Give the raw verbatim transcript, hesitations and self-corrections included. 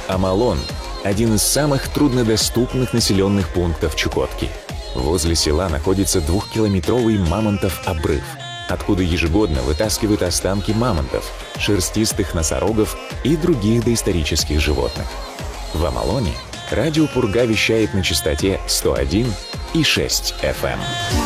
Амалон – один из самых труднодоступных населенных пунктов Чукотки. Возле села находится двухкилометровый Мамонтов обрыв, откуда ежегодно вытаскивают останки мамонтов, шерстистых носорогов и других доисторических животных. В Амалоне радио Пурга вещает на частоте сто один и шесть эф эм.